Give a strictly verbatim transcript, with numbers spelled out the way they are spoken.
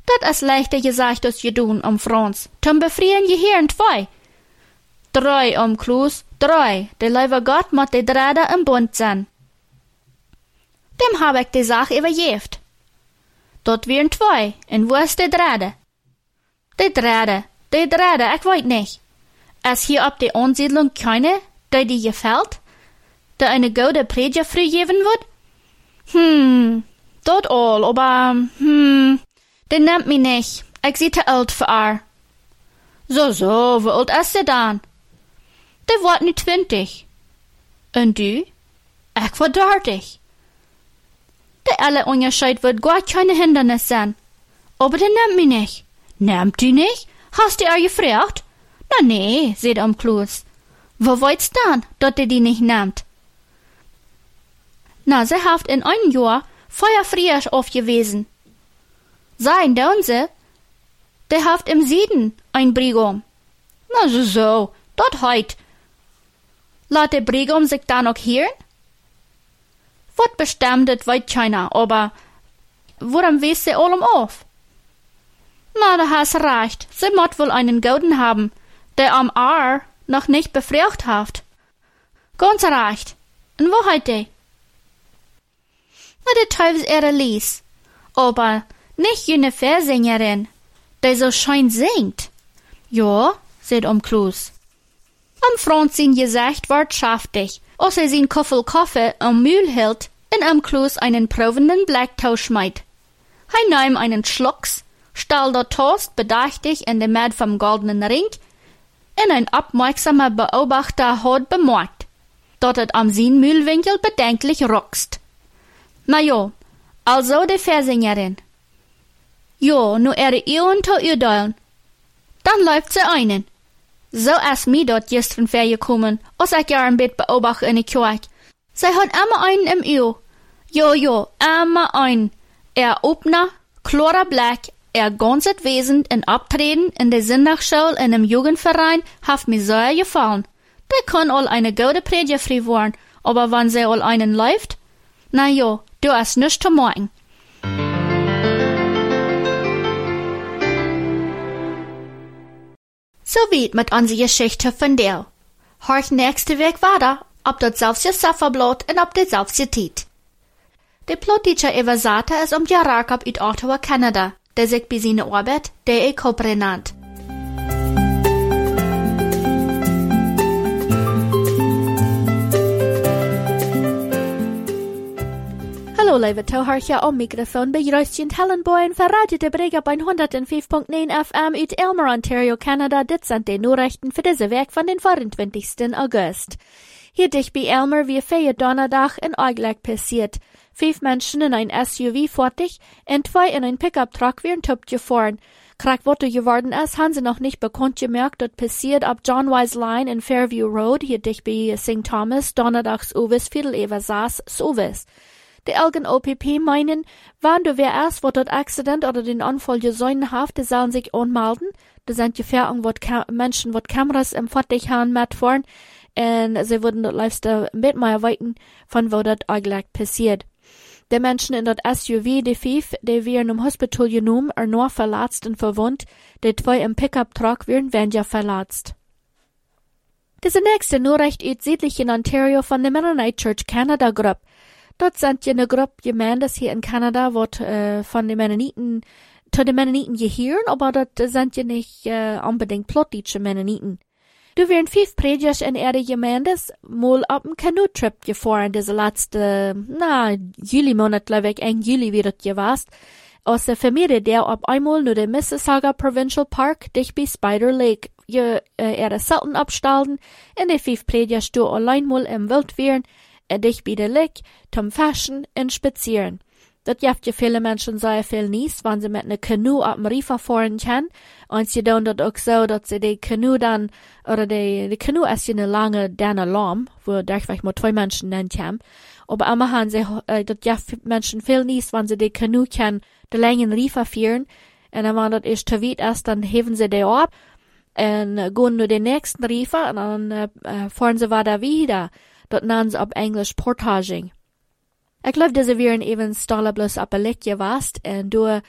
Dat is leichter gesagt als je doen om Frans. Tom befrieren je hier in twee. Drei om Kloos, drei. De lieve God moet de draden im Bund zijn. Dem heb ik de zaak übergeeft. Dat wären twee. En wo is de draden? De draden, de draden, ik weet niet. Is hier op de Ansiedlung keine, die die gefällt? Die eine gute Predigt vrijgeven wordt? Hm, dat al, aber, hm, die nimmt mich nicht. Ich sie te alt für haar. So, so, wie alt ist sie dann? Die wordt nu twintig. Und du? Ich word dertig. Die alle Unterschied wird gar keine Hindernis sein. Aber die nimmt mich nicht. Nimmt die nicht? Hast du ihr gefragt? Na nee, seht am Kloos. Wo weit's dann, dat die die nicht nimmt? Na, sie haft in ein Jahr feuerfrisch aufgewesen. Sein, don sie? Die haft im Süden ein Brigum. Na so, so, dort heut. Laat der Brigum sich da noch hören? Wat bestimmt, das weiß keiner, aber warum weiß sie allem auf? Na, da hast recht, sie muss wohl einen Guten haben, der am Aar noch nicht befragt hat. Ganz recht. Und wo heut die? Na, der Teufel ihre Lies. Aber nicht jene Versängerin, die so schön singt. Ja, sagt um Kloos. Am Franz sin gesagt wirtschaftig, als er sin Koffel Kaffee am Mühl hielt, in am Kloos einen provenden Blacktau schmeit. Er nahm einen Schlucks, stahl der Toast bedächtig in der Mitte vom goldenen Ring, und ein aufmerksamer Beobachter hat bemerkt, dass es am sin Mühlwinkel bedenklich ruckst. Na jo, also die Versängerin. Jo, nu ihre Ehren zu urteilen. Dann läuft sie einen. So ist mir dort gestern vergekommen, als ich ja ein Bett beobachte in der Kirche. Sie hat immer einen im Ear. Jo, jo, immer einen. Er Opner, klarer Blick, er ganzes Wesen in Abtreten in der Sonntagsschule in einem Jugendverein hat mir sehr gefallen. Der kann all eine gute Predigt frei werden, aber wenn sie all einen läuft, na jo, du hast nichts zu machen. So weit mit unserer Geschichte von der. Horch nächste Weg weiter, ob das selbst Safferblatt und ob das selbst Tiet. Der Plotteacher Evasata ist um die Jahrkab uit Ottawa, Kanada, der sich bei seiner Arbeit der E-Copre nennt. Hallo, lieve Tauhartje, am Mikrofon bij Röstchen Hellenboyen voor Radio de Brega bij honderdvijf komma negen F M uit Elmer, Ontario, Canada. Dit zijn de Nachrichten voor deze week van den vierundzwanzigsten August. Hier dicht bij Elmer wie vier Donnerdag een Ongeluk passiert. Vijf Menschen in ein S U V fertig und zwei in ein Pickup-Truck wären top gefahren. Krankworte geworden ist, haben sie noch nicht bekannt gemerkt, das passiert ab John Wise Line in Fairview Road, hier dicht bei Saint Thomas, Donnerdags Uwes, Viertel über Saas, Uwes. Die Elgen O P P meinen, wann du wer erst, wo das Accident oder den Unfall gesehen haft, die sollen sich anmelden. Da sind Gefährdung, wo Menschen, wo Kameras im Fertig haben, mitfahren, und sie würden das liebste mit mehr weiten, von wo das eigentlich passiert. Die Menschen in das S U V, die fünf, die wären im Hospital genommen, er nur verletzt und verwundet, die zwei im Pickup-Truck wären weniger verletzt. Diese nächste Nachricht ist südlich in Ontario von der Mennonite Church Canada Group. Dort sind ja eine Gruppe Gemeindes hier in Kanada, wird äh, von den Mennoniten zu den Mennoniten gehören, aber dort sind ja nicht äh, unbedingt plottische Mennoniten. Du wären fünf Predigers in ihre Gemeindes mal auf einen Kanu-Trip gefahren, diese letzte, na, Juli-Monat, glaube ich, Ende Juli wird das gewesen. Aus der Familie, der auf einmal nur der Mississauga Provincial Park dicht bei Spider Lake, je, äh, ihre Selten abstalten, und die fünf Predigers du allein mal im Wild wären, dich bei der Lake, zum Faschen und Spazieren. Das jaft ja viele Menschen sehr viel nies, wenn sie mit einer Kanu ab dem Riefer fahren können. Und sie tun das auch so, dass sie die Kanu dann, oder die, die Kanu ist ja eine lange, derne Lamm, wo durchweg nur zwei Menschen nennen können. Aber immer haben sie, äh, das jaft Menschen viel nies, wenn sie die Kanu können, die langen Riefer führen. Und dann, wenn das erst zu weit ist, dann heben sie die ab, und gehen nur den nächsten Riefer, und dann, äh, fahren sie weiter wieder. Dat nennen sie auf Englisch Portaging. Ich glaube, diese wären eben Stalle bloß ab ein Licht gewast, und du